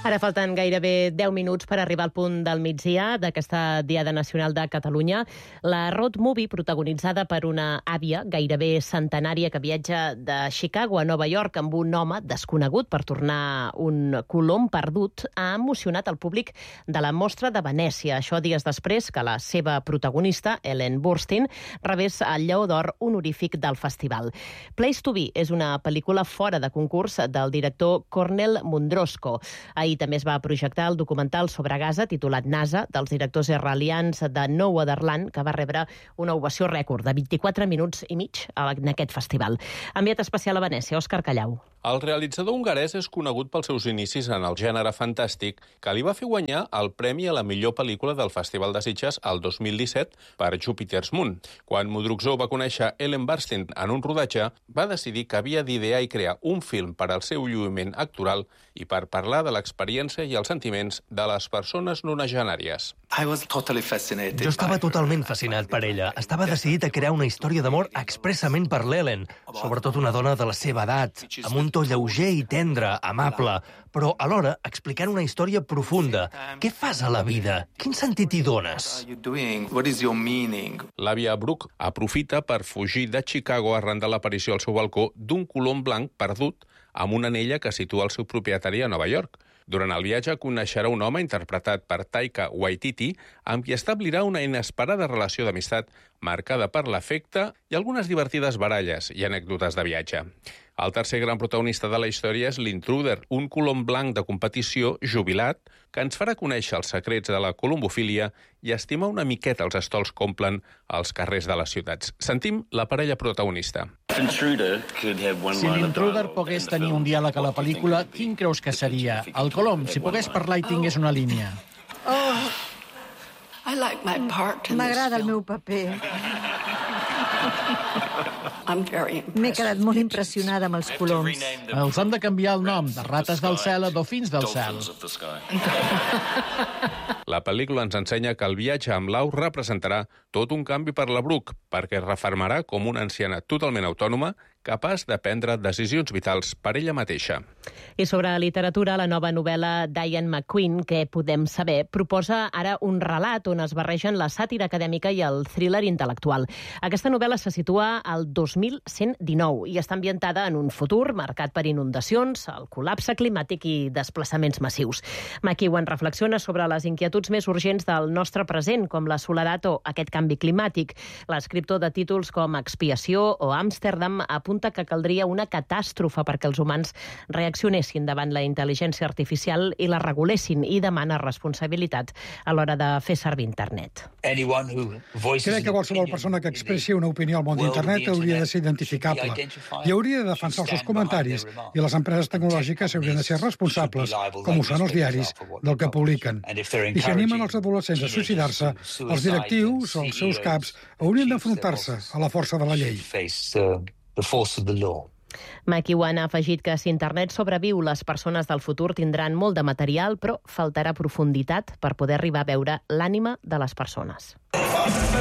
Ara falten gairebé 10 minuts per arribar al punt del migdia d'aquesta Diada Nacional de Catalunya. La road movie, protagonitzada per una àvia gairebé centenària que viatja de Chicago a Nova York amb un home desconegut per tornar un colom perdut, ha emocionat el públic de la Mostra de Venècia. Això dies després que la seva protagonista, Ellen Burstyn, rebés el Lleó d'Or honorífic del festival. Place to Be és una pel·lícula fora de concurs del director Cornel Mundrusco. Ahir també es va projectar el documental sobre Gaza, titulat NASA, dels directors israelians de No Other Land, que va rebre una ovació rècord de 24 minuts i mig en aquest festival. Enviat especial a Venècia, Òscar Callau. El realitzador hongarès és conegut pels seus inicis en el gènere fantàstic, que li va fer guanyar el premi a la millor pel·lícula del Festival de Sitges el 2017 per Jupiter's Moon. Quan Mundrusco va conèixer Ellen Burstyn en un rodatge, va decidir que havia d'idear i crear un film per al seu lluïment actoral i per parlar de l'experiència i els sentiments de les persones nonagenàries. Jo estava totalment fascinat per ella. Estava decidit a crear una història d'amor expressament per l'Ellen, sobretot una dona de la seva edat, amb un to lleuger i tendre, amable, però alhora explicant una història profunda. Què fas a la vida? Quin sentit hi dones? L'àvia Brooke aprofita per fugir de Chicago arran de l'aparició al seu balcó d'un colom blanc perdut amb una anella que situa el seu propietari a Nova York. Durant el viatge coneixerà un home interpretat per Taika Waititi amb qui establirà una inesperada relació d'amistat marcada per l'afecte i algunes divertides baralles i anècdotes de viatge. El tercer gran protagonista de la història és l'Intruder, un colom blanc de competició jubilat que ens farà conèixer els secrets de la colombofília i estimar una miqueta els estols que omplen els carrers de les ciutats. Sentim la parella protagonista. Si l'Intruder pogués tenir un diàleg a la pel·lícula, quin creus que seria? El colom, si pogués parlar i tingués una línia. M'agrada el meu paper. M'he quedat molt impressionada amb els coloms. Els han de canviar el nom, de rates del cel a dofins del cel. La pel·lícula ens ensenya que el viatge amb l'au representarà tot un canvi per la Brooke, perquè es refermarà com una anciana totalment autònoma, capaç de prendre decisions vitals per ella mateixa. I sobre literatura, la nova novel·la d'Ian McQueen, Què podem saber, proposa ara un relat on es barregen la sàtira acadèmica i el thriller intel·lectual. Aquesta novel·la se situa al 2119 i està ambientada en un futur marcat per inundacions, el col·lapse climàtic i desplaçaments massius. McEwan reflexiona sobre les inquietuds més urgents del nostre present, com la soledat o aquest canvi climàtic. L'escriptor de títols com Expiació o Amsterdam apunta que caldria una catàstrofe perquè els humans reaccionessin davant la intel·ligència artificial i la regulessin, i demana responsabilitat a l'hora de fer servir internet. Crec que qualsevol persona que expressi una opinió al món d'internet hauria de ser identificable i hauria de defensar els seus comentaris, i les empreses tecnològiques haurien de ser responsables, com ho són els diaris, del que publiquen. I si animen els adolescents a suïcidar-se, els directius o els seus caps haurien d'enfrontar-se a la força de la llei. McEwan ha afegit que si internet sobreviu, les persones del futur tindran molt de material, però faltarà profunditat per poder arribar a veure l'ànima de les persones.